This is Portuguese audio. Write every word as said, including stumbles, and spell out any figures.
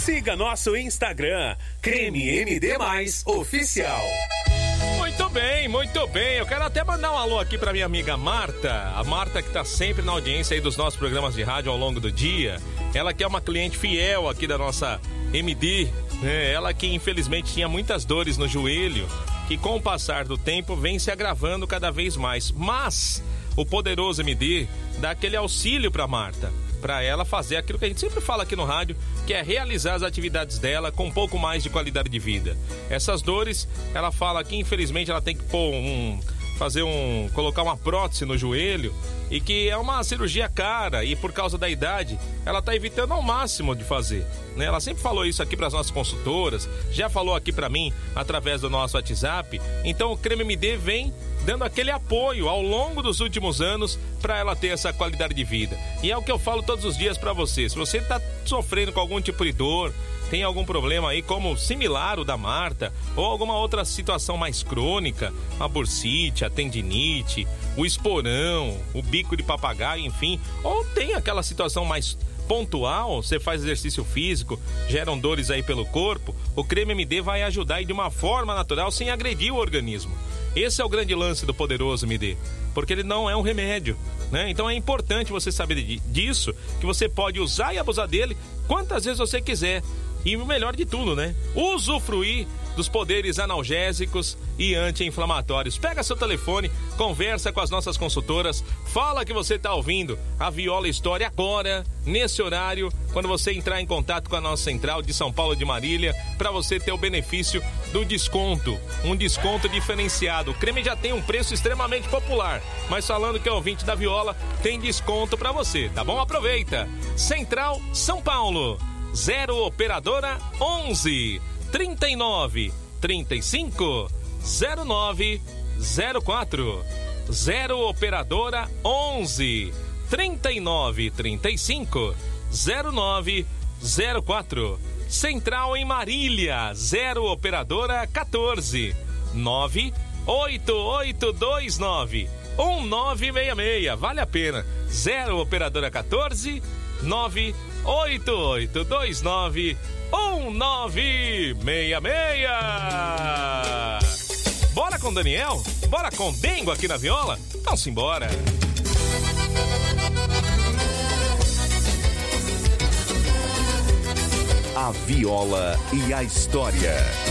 Siga nosso Instagram, Creme M D Mais Oficial. Muito bem, muito bem. Eu quero até mandar um alô aqui pra minha amiga Marta. A Marta que tá sempre na audiência aí dos nossos programas de rádio ao longo do dia. Ela que é uma cliente fiel aqui da nossa M D. Né? Ela que infelizmente tinha muitas dores no joelho, que com o passar do tempo vem se agravando cada vez mais. Mas o poderoso M D dá aquele auxílio pra Marta, para ela fazer aquilo que a gente sempre fala aqui no rádio, que é realizar as atividades dela com um pouco mais de qualidade de vida. Essas dores, ela fala que infelizmente ela tem que pôr um, fazer um, colocar uma prótese no joelho, e que é uma cirurgia cara, e por causa da idade, ela está evitando ao máximo de fazer. Né? Ela sempre falou isso aqui para as nossas consultoras, já falou aqui para mim através do nosso WhatsApp. Então o Creme M D vem dando aquele apoio ao longo dos últimos anos para ela ter essa qualidade de vida. E é o que eu falo todos os dias para você. Se você está sofrendo com algum tipo de dor, tem algum problema aí como similar o da Marta, ou alguma outra situação mais crônica, a bursite, a tendinite, o esporão, o bico de papagaio, enfim, ou tem aquela situação mais pontual, você faz exercício físico, geram dores aí pelo corpo, o Creme M D vai ajudar aí de uma forma natural, sem agredir o organismo. Esse é o grande lance do poderoso M D, porque ele não é um remédio, né? Então é importante você saber disso, que você pode usar e abusar dele quantas vezes você quiser. E o melhor de tudo, né? Usufruir dos poderes analgésicos e anti-inflamatórios. Pega seu telefone, conversa com as nossas consultoras, fala que você está ouvindo a Viola História agora, nesse horário, quando você entrar em contato com a nossa central de São Paulo de Marília, para você ter o benefício do desconto, um desconto diferenciado. O creme já tem um preço extremamente popular, mas falando que é ouvinte da Viola, tem desconto para você, tá bom? Aproveita! Central São Paulo, zero operadora onze, trinta e nove, trinta e cinco, zero nove zero quatro, zero operadora onze, trinta e nove, trinta e cinco, zero nove zero quatro. Central em Marília, zero operadora quatorze, nove oito oito dois nove, um nove seis seis. Vale a pena. zero operadora quatorze, nove oito oito dois nove, um nove seis seis. Bora com o Daniel? Bora com o Dengo aqui na Viola? Então simbora. A Viola e a História.